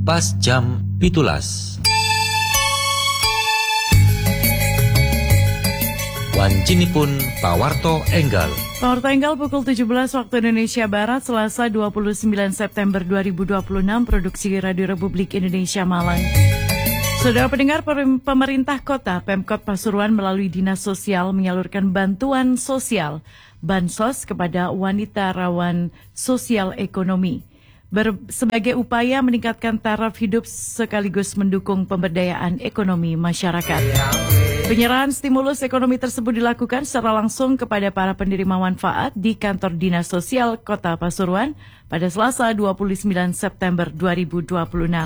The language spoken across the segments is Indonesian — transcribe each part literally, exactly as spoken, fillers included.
pas jam pitulas. Wancinipun pawarto enggal. Pawarto enggal pukul tujuh belas waktu Indonesia Barat, Selasa dua puluh sembilan September dua ribu dua puluh enam, produksi Radio Republik Indonesia Malang. Saudara pendengar, pemerintah kota Pemkot Pasuruan melalui Dinas Sosial menyalurkan bantuan sosial bansos kepada wanita rawan sosial ekonomi. Ber, sebagai upaya meningkatkan taraf hidup sekaligus mendukung pemberdayaan ekonomi masyarakat. Penyerahan stimulus ekonomi tersebut dilakukan secara langsung kepada para penerima manfaat di kantor Dinas Sosial Kota Pasuruan pada Selasa dua puluh sembilan September dua ribu dua puluh enam.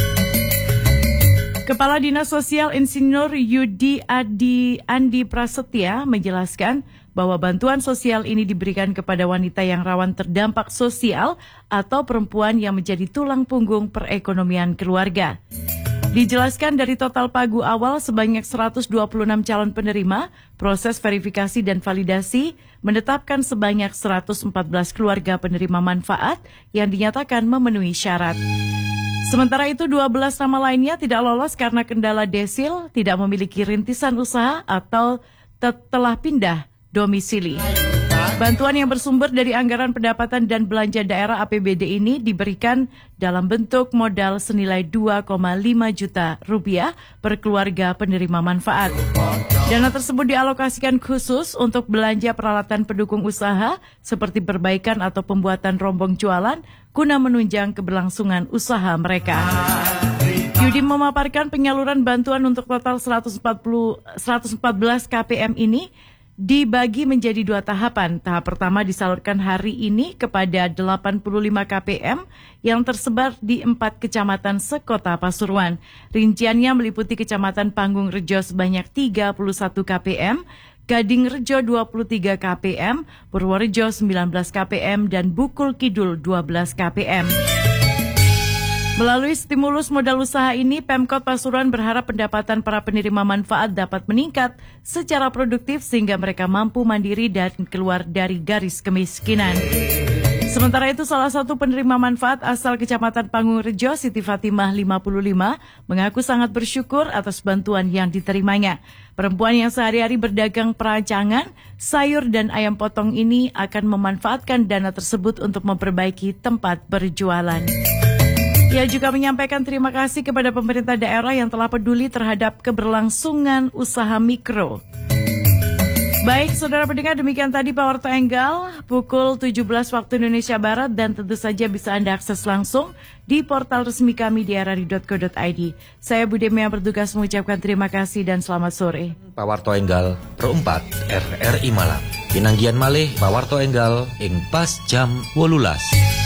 Kepala Dinas Sosial Insinyur Yudi Adi Andi Prasetya menjelaskan bahwa bantuan sosial ini diberikan kepada wanita yang rawan terdampak sosial atau perempuan yang menjadi tulang punggung perekonomian keluarga. Dijelaskan dari total pagu awal sebanyak seratus dua puluh enam calon penerima, proses verifikasi dan validasi menetapkan sebanyak seratus empat belas keluarga penerima manfaat yang dinyatakan memenuhi syarat. Sementara itu dua belas nama lainnya tidak lolos karena kendala desil, tidak memiliki rintisan usaha atau telah pindah domisili. Bantuan yang bersumber dari anggaran pendapatan dan belanja daerah A P B D ini diberikan dalam bentuk modal senilai dua koma lima juta rupiah per keluarga penerima manfaat. Dana tersebut dialokasikan khusus untuk belanja peralatan pendukung usaha seperti perbaikan atau pembuatan rombong jualan guna menunjang keberlangsungan usaha mereka. Yudi memaparkan penyaluran bantuan untuk total seratus empat puluh, seratus empat belas K P M ini dibagi menjadi dua tahapan. Tahap pertama disalurkan hari ini kepada delapan puluh lima K P M yang tersebar di empat kecamatan sekota Pasuruan. Rinciannya meliputi Kecamatan Panggung Rejo sebanyak tiga puluh satu K P M, Gading Rejo dua puluh tiga K P M, Purworejo sembilan belas K P M, dan Bukul Kidul dua belas K P M. Melalui stimulus modal usaha ini, Pemkot Pasuruan berharap pendapatan para penerima manfaat dapat meningkat secara produktif sehingga mereka mampu mandiri dan keluar dari garis kemiskinan. Sementara itu, salah satu penerima manfaat asal Kecamatan Panggung Rejo, Siti Fatimah lima puluh lima, mengaku sangat bersyukur atas bantuan yang diterimanya. Perempuan yang sehari-hari berdagang peracangan, sayur dan ayam potong ini akan memanfaatkan dana tersebut untuk memperbaiki tempat berjualan. Ia juga menyampaikan terima kasih kepada pemerintah daerah yang telah peduli terhadap keberlangsungan usaha mikro. Baik, saudara pendengar, demikian tadi Pawarto Enggal pukul tujuh belas waktu Indonesia Barat, dan tentu saja bisa Anda akses langsung di portal resmi kami di r r i dot co dot i d. Saya Budi Mea bertugas mengucapkan terima kasih dan selamat sore. Pawarto Enggal perempat R R I Malang. Pinanggian malih Pawarto Enggal ing pas jam wolulas.